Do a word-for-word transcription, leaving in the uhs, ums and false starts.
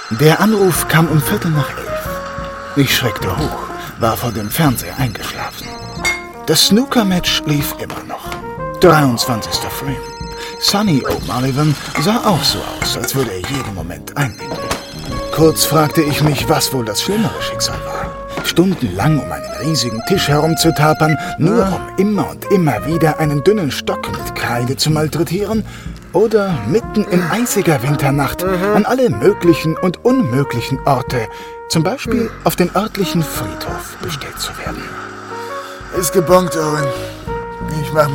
Der Anruf kam um Viertel nach elf. Ich schreckte hoch, war vor dem Fernseher eingeschlafen. Das Snooker-Match lief immer noch. dreiundzwanzigster Frame. Sonny O'Mullivan sah auch so aus, als würde er jeden Moment einnicken. Kurz fragte ich mich, was wohl das schlimmere Schicksal war. Stundenlang um einen riesigen Tisch herumzutapern, nur um immer und immer wieder einen dünnen Stock mit Kreide zu malträtieren, oder mitten in eisiger Winternacht an alle möglichen und unmöglichen Orte, zum Beispiel auf den örtlichen Friedhof, bestellt zu werden. Ist gebongt, Owen. Ich mach